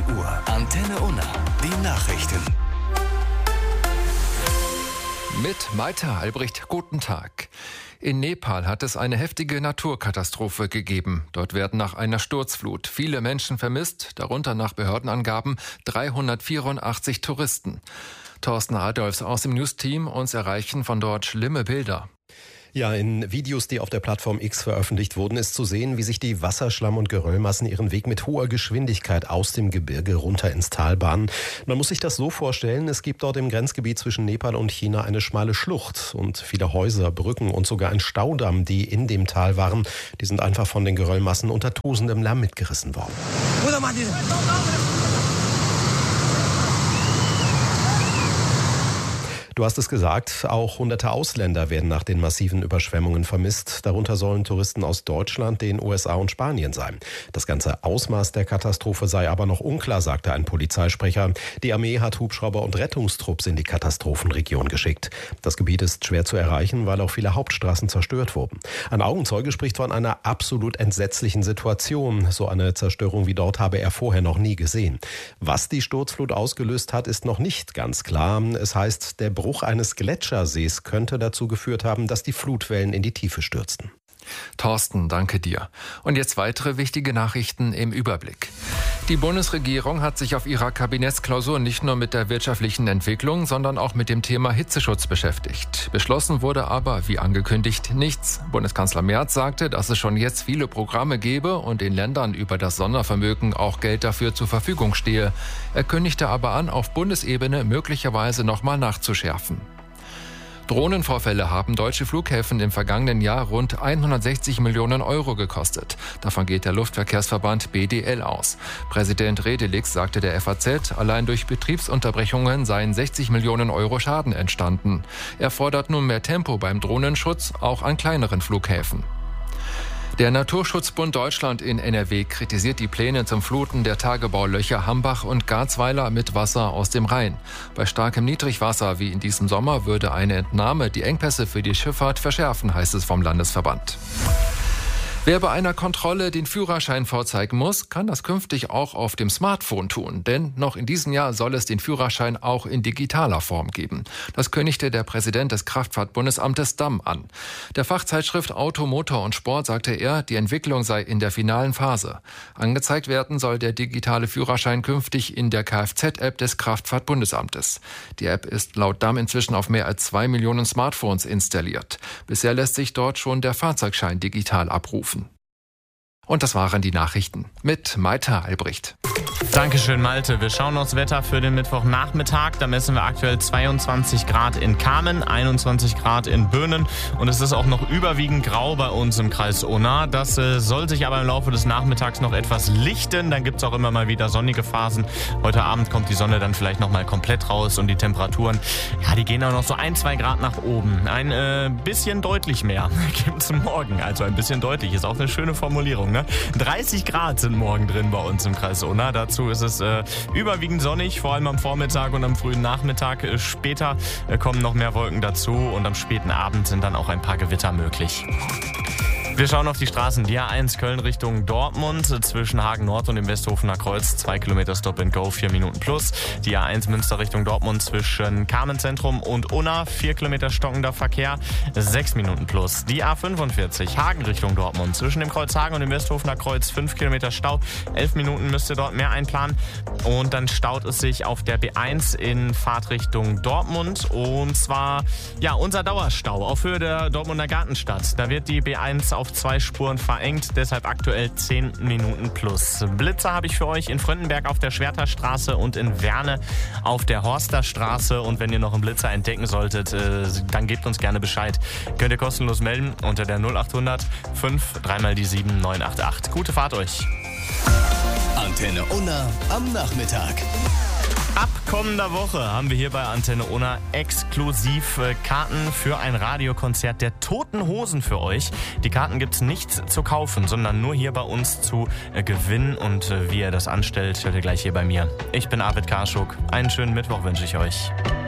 Uhr. Antenne Unna. Die Nachrichten. Mit Maita Albrecht, guten Tag. In Nepal hat es eine heftige Naturkatastrophe gegeben. Dort werden nach einer Sturzflut viele Menschen vermisst, darunter nach Behördenangaben 384 Touristen. Thorsten Adolfs aus dem News-Team, uns erreichen von dort schlimme Bilder. Ja, in Videos, die auf der Plattform X veröffentlicht wurden, ist zu sehen, wie sich die Wasserschlamm- und Geröllmassen ihren Weg mit hoher Geschwindigkeit aus dem Gebirge runter ins Tal bahnen. Man muss sich das so vorstellen, es gibt dort im Grenzgebiet zwischen Nepal und China eine schmale Schlucht und viele Häuser, Brücken und sogar ein Staudamm, die in dem Tal waren. Die sind einfach von den Geröllmassen unter tosendem Lärm mitgerissen worden. Du hast es gesagt, auch hunderte Ausländer werden nach den massiven Überschwemmungen vermisst. Darunter sollen Touristen aus Deutschland, den USA und Spanien sein. Das ganze Ausmaß der Katastrophe sei aber noch unklar, sagte ein Polizeisprecher. Die Armee hat Hubschrauber und Rettungstrupps in die Katastrophenregion geschickt. Das Gebiet ist schwer zu erreichen, weil auch viele Hauptstraßen zerstört wurden. Ein Augenzeuge spricht von einer absolut entsetzlichen Situation. So eine Zerstörung wie dort habe er vorher noch nie gesehen. Was die Sturzflut ausgelöst hat, ist noch nicht ganz klar. Es heißt, der Bruch eines Gletschersees könnte dazu geführt haben, dass die Flutwellen in die Tiefe stürzten. Thorsten, danke dir. Und jetzt weitere wichtige Nachrichten im Überblick. Die Bundesregierung hat sich auf ihrer Kabinettsklausur nicht nur mit der wirtschaftlichen Entwicklung, sondern auch mit dem Thema Hitzeschutz beschäftigt. Beschlossen wurde aber, wie angekündigt, nichts. Bundeskanzler Merz sagte, dass es schon jetzt viele Programme gebe und den Ländern über das Sondervermögen auch Geld dafür zur Verfügung stehe. Er kündigte aber an, auf Bundesebene möglicherweise nochmal nachzuschärfen. Drohnenvorfälle haben deutsche Flughäfen im vergangenen Jahr rund 160 Millionen Euro gekostet. Davon geht der Luftverkehrsverband BDL aus. Präsident Redelix sagte der FAZ, allein durch Betriebsunterbrechungen seien 60 Millionen Euro Schaden entstanden. Er fordert nun mehr Tempo beim Drohnenschutz, auch an kleineren Flughäfen. Der Naturschutzbund Deutschland in NRW kritisiert die Pläne zum Fluten der Tagebaulöcher Hambach und Garzweiler mit Wasser aus dem Rhein. Bei starkem Niedrigwasser wie in diesem Sommer würde eine Entnahme die Engpässe für die Schifffahrt verschärfen, heißt es vom Landesverband. Wer bei einer Kontrolle den Führerschein vorzeigen muss, kann das künftig auch auf dem Smartphone tun. Denn noch in diesem Jahr soll es den Führerschein auch in digitaler Form geben. Das kündigte der Präsident des Kraftfahrtbundesamtes Damm an. Der Fachzeitschrift Auto, Motor und Sport sagte er, die Entwicklung sei in der finalen Phase. Angezeigt werden soll der digitale Führerschein künftig in der Kfz-App des Kraftfahrtbundesamtes. Die App ist laut Damm inzwischen auf mehr als 2 Millionen Smartphones installiert. Bisher lässt sich dort schon der Fahrzeugschein digital abrufen. Und das waren die Nachrichten mit Maita Albrecht. Dankeschön, Malte. Wir schauen aufs Wetter für den Mittwochnachmittag. Da messen wir aktuell 22 Grad in Kamen, 21 Grad in Böhnen und es ist auch noch überwiegend grau bei uns im Kreis Unna. Das soll sich aber im Laufe des Nachmittags noch etwas lichten. Dann gibt es auch immer mal wieder sonnige Phasen. Heute Abend kommt die Sonne dann vielleicht noch mal komplett raus und die Temperaturen, ja, die gehen auch noch so 1-2 Grad nach oben. Ein bisschen deutlich mehr gibt es morgen. Also ein bisschen deutlich, ist auch eine schöne Formulierung, ne? 30 Grad sind morgen drin bei uns im Kreis Unna. Dazu ist es überwiegend sonnig, vor allem am Vormittag und am frühen Nachmittag. Später kommen noch mehr Wolken dazu und am späten Abend sind dann auch ein paar Gewitter möglich. Wir schauen auf die Straßen. Die A1 Köln Richtung Dortmund zwischen Hagen Nord und dem Westhofener Kreuz 2 Kilometer Stop and Go, 4 Minuten plus. Die A1 Münster Richtung Dortmund zwischen Carmenzentrum und Unna 4 Kilometer stockender Verkehr, 6 Minuten plus. Die A45 Hagen Richtung Dortmund zwischen dem Kreuz Hagen und dem Westhofener Kreuz 5 Kilometer Stau, 11 Minuten müsst ihr dort mehr einplanen. Und dann staut es sich auf der B1 in Fahrtrichtung Dortmund und zwar ja unser Dauerstau auf Höhe der Dortmunder Gartenstadt. Da wird die B1 auf 2 Spuren verengt, deshalb aktuell 10 Minuten plus. Blitzer habe ich für euch in Fröndenberg auf der Schwerterstraße und in Werne auf der Horsterstraße. Und wenn ihr noch einen Blitzer entdecken solltet, dann gebt uns gerne Bescheid. Könnt ihr kostenlos melden unter der 0800 5 3 die 7 988. Gute Fahrt euch. Antenne Unna am Nachmittag. Ab kommender Woche haben wir hier bei Antenne Unna exklusiv Karten für ein Radiokonzert der Toten Hosen für euch. Die Karten gibt's nicht zu kaufen, sondern nur hier bei uns zu gewinnen. Und wie ihr das anstellt, hört ihr gleich hier bei mir. Ich bin Arvid Karschuk. Einen schönen Mittwoch wünsche ich euch.